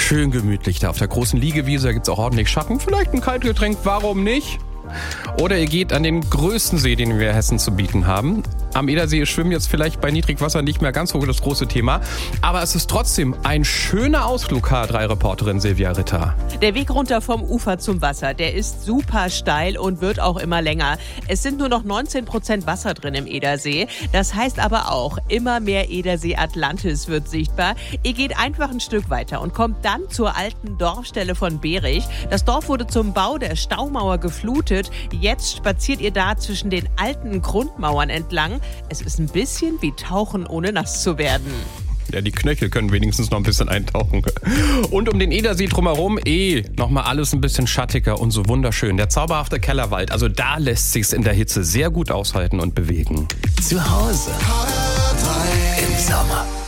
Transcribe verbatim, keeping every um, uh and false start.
Schön gemütlich da auf der großen Liegewiese, da gibt's auch ordentlich Schatten. Vielleicht ein Kaltgetränk, warum nicht? Oder ihr geht an den größten See, den wir in Hessen zu bieten haben. Am Edersee schwimmen jetzt vielleicht bei Niedrigwasser nicht mehr ganz so das große Thema. Aber es ist trotzdem ein schöner Ausflug, H drei Reporterin Silvia Ritter. Der Weg runter vom Ufer zum Wasser, der ist super steil und wird auch immer länger. Es sind nur noch neunzehn Prozent Wasser drin im Edersee. Das heißt aber auch, immer mehr Edersee Atlantis wird sichtbar. Ihr geht einfach ein Stück weiter und kommt dann zur alten Dorfstelle von Berich. Das Dorf wurde zum Bau der Staumauer geflutet. Jetzt spaziert ihr da zwischen den alten Grundmauern entlang. Es ist ein bisschen wie Tauchen, ohne nass zu werden. Ja, die Knöchel können wenigstens noch ein bisschen eintauchen. Und um den Edersee drumherum eh nochmal alles ein bisschen schattiger und so wunderschön. Der zauberhafte Kellerwald, also da lässt sich's in der Hitze sehr gut aushalten und bewegen. Zu Hause im Sommer.